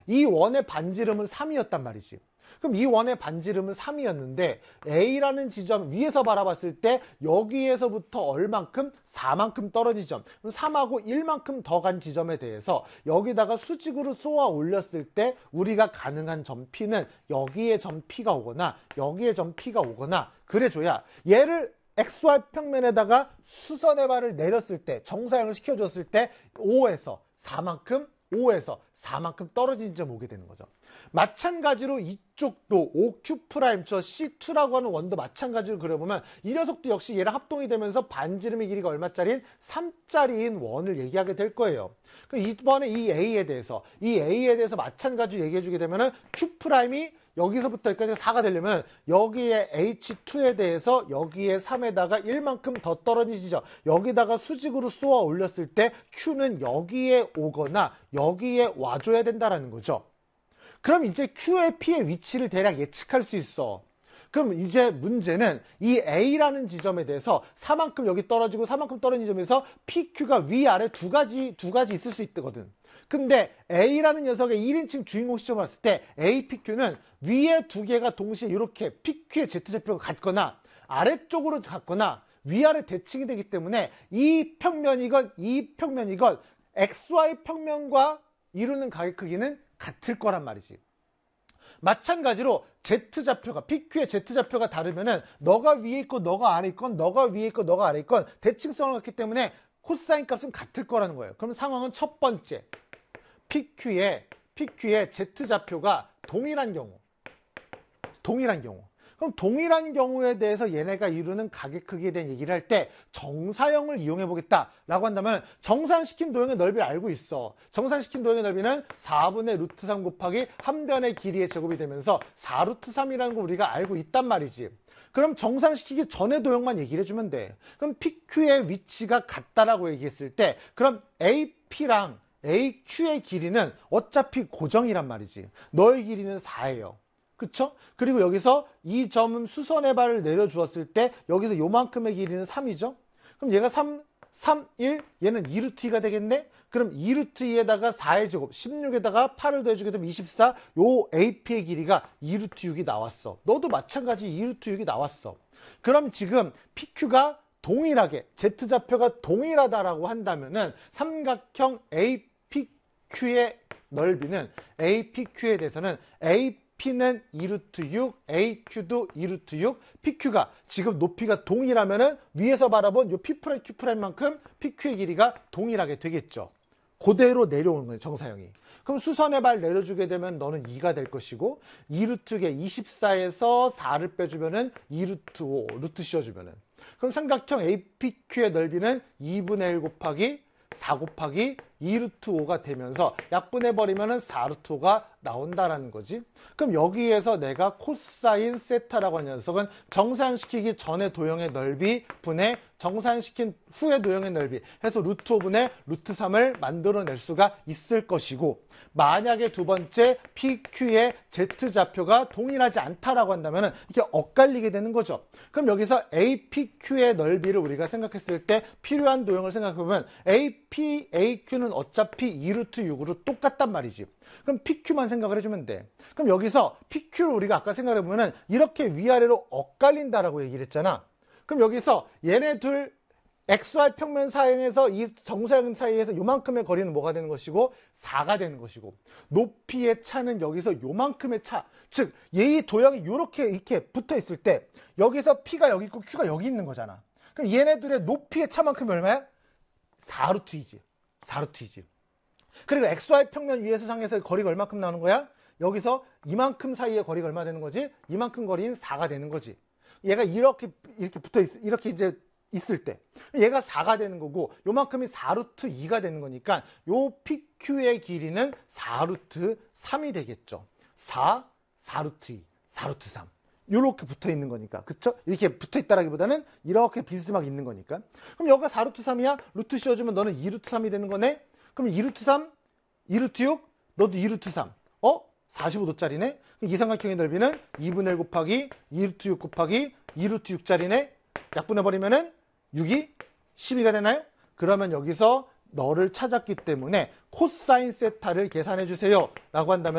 이 원의 반지름은 3이었단 말이지. 그럼 이 원의 반지름은 3이었는데 A라는 지점 위에서 바라봤을 때 여기에서부터 얼만큼? 4만큼 떨어진 지점. 그럼 3하고 1만큼 더 간 지점에 대해서 여기다가 수직으로 쏘아 올렸을 때 우리가 가능한 점 P는 여기에 점 P가 오거나 여기에 점 P가 오거나 그래줘야 얘를 XY 평면에다가 수선의 발을 내렸을 때 정사형을 시켜줬을 때 5에서 4만큼 떨어진 지점 오게 되는 거죠. 마찬가지로 이쪽도 OQ' 저 C2라고 하는 원도 마찬가지로 그려보면 이 녀석도 역시 얘랑 합동이 되면서 반지름의 길이가 얼마짜리인? 3짜리인 원을 얘기하게 될 거예요. 그럼 이번에 이 A에 대해서 마찬가지로 얘기해주게 되면은 Q'이 여기서부터 여기까지 4가 되려면 여기에 H2에 대해서 여기에 3에다가 1만큼 더 떨어진 지점 여기다가 수직으로 쏘아 올렸을 때 Q는 여기에 오거나 여기에 와줘야 된다라는 거죠. 그럼 이제 Q의 P의 위치를 대략 예측할 수 있어. 그럼 이제 문제는 이 A라는 지점에 대해서 4만큼 여기 떨어지고 4만큼 떨어진 지점에서 PQ가 위아래 두 가지 있을 수 있거든. 근데 A라는 녀석의 1인칭 주인공 시점을 봤을 때 APQ는 위에 두 개가 동시에 이렇게 PQ의 Z좌표가 같거나 아래쪽으로 같거나 위아래 대칭이 되기 때문에 이 평면이건 XY 평면과 이루는 가격 크기는 같을 거란 말이지. 마찬가지로 Z좌표가 PQ의 Z좌표가 다르면은 너가 위에 있고 너가 아래 있건 너가 위에 있고 너가 아래 있건 대칭성을 갖기 때문에 코사인 값은 같을 거라는 거예요. 그럼 상황은 첫 번째 PQ의 Z좌표가 동일한 경우 그럼 동일한 경우에 대해서 얘네가 이루는 가격 크기에 대한 얘기를 할 때 정사형을 이용해 보겠다라고 한다면 정산시킨 도형의 넓이를 알고 있어. 정산시킨 도형의 넓이는 4분의 루트 3 곱하기 한 변의 길이의 제곱이 되면서 4루트 3이라는 거 우리가 알고 있단 말이지. 그럼 정산시키기 전에 도형만 얘기를 해주면 돼. 그럼 PQ의 위치가 같다라고 얘기했을 때 그럼 AP랑 AQ의 길이는 어차피 고정이란 말이지. 너의 길이는 4예요. 그쵸? 그리고 여기서 이 점은 수선의 발을 내려주었을 때 여기서 요만큼의 길이는 3이죠? 그럼 얘가 3, 1, 얘는 2루트 2가 되겠네? 그럼 2루트 2에다가 4의 제곱, 16에다가 8을 더해주게 되면 24, 요 AP의 길이가 2루트 6이 나왔어. 너도 마찬가지 2루트 6이 나왔어. 그럼 지금 PQ가 동일하게, Z좌표가 동일하다라고 한다면은 삼각형 APQ의 넓이는 APQ에 대해서는 P는 2루트 6, AQ도 2루트 6, PQ가 지금 높이가 동일하면은 위에서 바라본 요 P', Q'만큼 PQ의 길이가 동일하게 되겠죠. 그대로 내려오는 거예요, 정사형이. 그럼 수선의 발 내려주게 되면 너는 2가 될 것이고 2루트에 24에서 4를 빼주면은 2루트 5, 루트 씌워주면은 그럼 삼각형 APQ의 넓이는 2분의 1 곱하기 4 곱하기 2루트 5가 되면서 약분해버리면 4루트 5가 나온다라는 거지. 그럼 여기에서 내가 코사인 세타라고 하는 녀석은 정사형시키기 전의 도형의 넓이 분의 정사형시킨 후의 도형의 넓이 해서 루트 5분의 루트 3을 만들어낼 수가 있을 것이고 만약에 두 번째 PQ의 Z좌표가 동일하지 않다라고 한다면 이게 엇갈리게 되는 거죠. 그럼 여기서 APQ의 넓이를 우리가 생각했을 때 필요한 도형을 생각해보면 AQ는 어차피 2루트 6으로 똑같단 말이지. 그럼 PQ만 생각을 해주면 돼. 그럼 여기서 PQ를 우리가 아까 생각해보면 이렇게 위아래로 엇갈린다라고 얘기를 했잖아. 그럼 여기서 얘네 둘 XY 평면 사이에서 이 정사형 사이에서 요만큼의 거리는 뭐가 되는 것이고 4가 되는 것이고 높이의 차는 여기서 요만큼의 차, 즉 얘의 도형이 이렇게 붙어 있을 때 여기서 P가 여기 있고 Q가 여기 있는 거잖아. 그럼 얘네들의 높이의 차만큼이 얼마야? 4루트 2지. 4루트 2지. 그리고 XY 평면 위에서 상에서 거리가 얼마큼 나오는 거야? 여기서 이만큼 사이의 거리가 얼마 되는 거지? 이만큼 거리인 4가 되는 거지. 얘가 이렇게 붙어 있, 이렇게 이제 있을 때 얘가 4가 되는 거고 요만큼이 4루트 2가 되는 거니까 요 PQ의 길이는 4루트 3이 되겠죠. 4루트 2, 4루트 3 요렇게 붙어 있는 거니까. 그쵸? 이렇게 붙어 있다라기보다는 이렇게 비스듬하게 있는 거니까. 그럼 여기가 4루트 3이야? 루트 씌워주면 너는 2루트 3이 되는 거네? 그럼 2루트 3, 2루트 6, 너도 2루트 3. 45도짜리네? 이 삼각형의 넓이는 2분의 1 곱하기 2루트 6 곱하기 2루트 6짜리네? 약분해버리면은 6이 12가 되나요? 그러면 여기서 너를 찾았기 때문에 코사인 세타를 계산해 주세요 라고 한다면